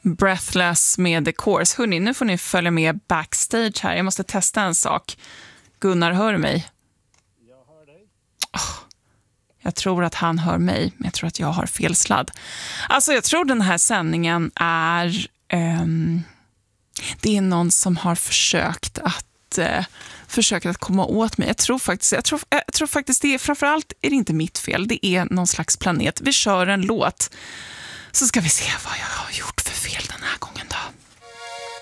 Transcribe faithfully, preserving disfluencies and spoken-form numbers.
Breathless med The Course. Hörrni, nu får ni följa med backstage här. Jag måste testa en sak. Gunnar, hör mig? Jag hör dig. Oh, jag tror att han hör mig, men jag tror att jag har fel sladd. Alltså, jag tror den här sändningen är... Um, det är någon som har försökt att... Uh, försökt att komma åt mig. Jag tror faktiskt, jag tror, jag tror faktiskt det är, framförallt är det inte mitt fel. Det är någon slags planet. Vi kör en låt. Så ska vi se vad jag har gjort för fel den här gången.